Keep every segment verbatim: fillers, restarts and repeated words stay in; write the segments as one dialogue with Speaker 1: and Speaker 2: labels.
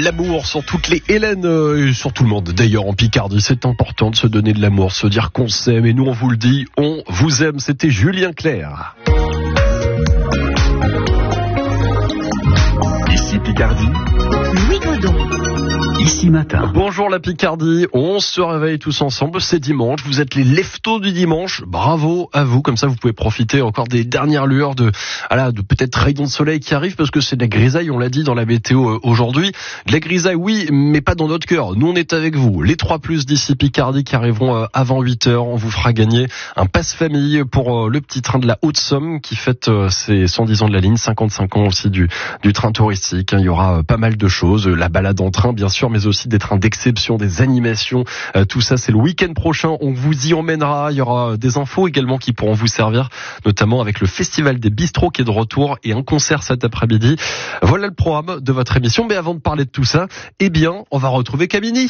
Speaker 1: l'amour sur toutes les Hélènes euh, et sur tout le monde. D'ailleurs, en Picardie, c'est important de se donner de l'amour, se dire qu'on s'aime. Et nous, on vous le dit, on vous aime. C'était Julien Clerc.
Speaker 2: Ici Picardie,
Speaker 3: Louis Godon.
Speaker 2: Ici Matin.
Speaker 1: Bonjour la Picardie, on se réveille tous ensemble, c'est dimanche, vous êtes les leftos du dimanche, bravo à vous, comme ça vous pouvez profiter encore des dernières lueurs de, voilà, de peut-être rayons de soleil qui arrivent, parce que c'est de la grisaille, on l'a dit dans la météo aujourd'hui. De la grisaille oui, mais pas dans notre cœur, nous on est avec vous. Les trois plus d'ici Picardie qui arriveront avant huit heures, on vous fera gagner un passe-famille pour le petit train de la Haute-Somme qui fête ses cent dix ans de la ligne, cinquante-cinq ans aussi du, du train touristique. Il y aura pas mal de choses, la balade en train bien sûr, mais aussi des trains d'exception, des animations. Euh, tout ça, c'est le week-end prochain. On vous y emmènera. Il y aura des infos également qui pourront vous servir, notamment avec le Festival des Bistrots qui est de retour et un concert cet après-midi. Voilà le programme de votre émission. Mais avant de parler de tout ça, eh bien, on va retrouver Camini.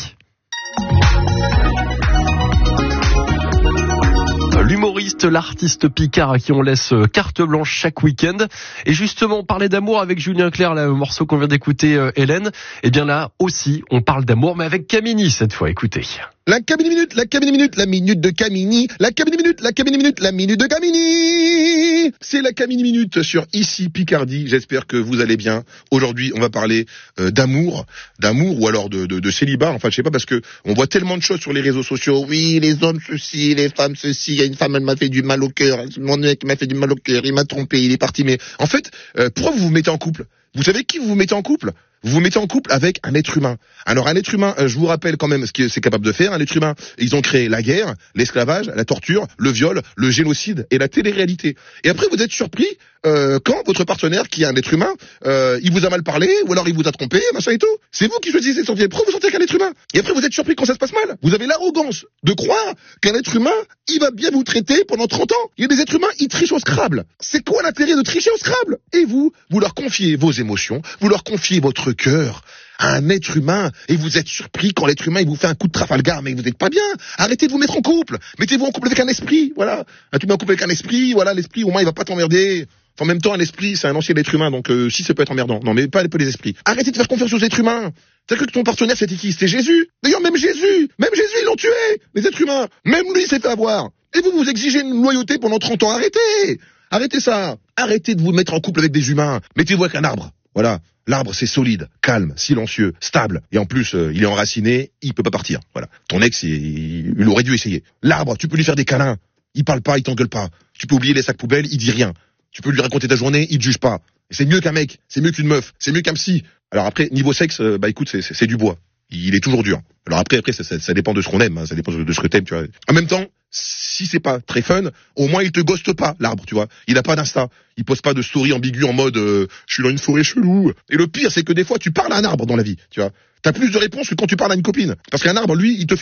Speaker 1: L'humoriste, l'artiste Picard à qui on laisse carte blanche chaque week-end. Et justement, on parlait d'amour avec Julien Clerc, le morceau qu'on vient d'écouter, euh, Hélène. Et bien là aussi, on parle d'amour, mais avec Camini cette fois. Écoutez.
Speaker 4: La Camini Minute, la Camini Minute, la minute de Camini, la Camini Minute, la Camini Minute, la minute de Camini. C'est la Camini Minute sur Ici Picardie. J'espère que vous allez bien. Aujourd'hui, on va parler euh, d'amour, d'amour ou alors de, de, de célibat. Enfin, je sais pas, parce que on voit tellement de choses sur les réseaux sociaux. Oui, les hommes ceci, les femmes ceci. Il y a une femme, elle m'a fait du mal au cœur. Mon mec m'a fait du mal au cœur. Il m'a trompé, il est parti. Mais en fait, euh, pourquoi vous vous mettez en couple? Vous savez qui vous vous mettez en couple? Vous vous mettez en couple avec un être humain. Alors un être humain, je vous rappelle quand même ce que c'est capable de faire. Un être humain, ils ont créé la guerre, l'esclavage, la torture, le viol, le génocide et la télé-réalité. Et après vous êtes surpris euh, quand votre partenaire, qui est un être humain, euh, il vous a mal parlé, ou alors il vous a trompé, machin et tout. C'est vous qui choisissez son vie. Pourquoi vous sentez qu'un être humain? Et après vous êtes surpris quand ça se passe mal. Vous avez l'arrogance de croire qu'un être humain, il va bien vous traiter pendant trente ans. Il y a des êtres humains, ils trichent au Scrabble. C'est quoi l'intérêt de tricher au Scrabble? Et vous, vous leur confiez vos émotions, vous leur confiez votre cœur à un être humain, et vous êtes surpris quand l'être humain il vous fait un coup de Trafalgar, mais vous n'êtes pas bien. Arrêtez de vous mettre en couple. Mettez-vous en couple avec un esprit, voilà. Ah, tu mets en couple avec un esprit, voilà, l'esprit au moins il va pas t'emmerder. En même temps, un esprit, c'est un ancien être humain, donc euh, si ça peut être emmerdant. Non, mais pas, pas les esprits. Arrêtez de faire confiance aux êtres humains. T'as cru que ton partenaire c'était qui? C'était Jésus. D'ailleurs, même Jésus, même Jésus, ils l'ont tué, les êtres humains. Même lui s'est fait avoir. Et vous vous exigez une loyauté pendant trente ans. Arrêtez, arrêtez ça. Arrêtez de vous mettre en couple avec des humains. Mettez-vous avec un arbre. Voilà. L'arbre, c'est solide, calme, silencieux, stable. Et en plus, euh, il est enraciné, il peut pas partir. Voilà. Ton ex, il, il aurait dû essayer. L'arbre, tu peux lui faire des câlins. Il parle pas, il t'engueule pas. Tu peux oublier les sacs poubelles, il dit rien. Tu peux lui raconter ta journée, il te juge pas. Et c'est mieux qu'un mec, c'est mieux qu'une meuf, c'est mieux qu'un psy. Alors après, niveau sexe, euh, bah écoute, c'est, c'est, c'est du bois. Il est toujours dur. Alors après, après, ça, ça, ça dépend de ce qu'on aime, hein, ça dépend de ce que t'aimes, tu vois. En même temps, si c'est pas très fun, au moins il te ghoste pas, l'arbre, tu vois. Il a pas d'insta. Il pose pas de story ambiguë en mode euh, je suis dans une forêt chelou. Et le pire, c'est que des fois, tu parles à un arbre dans la vie, tu vois. T'as plus de réponses que quand tu parles à une copine. Parce qu'un arbre, lui, il te fait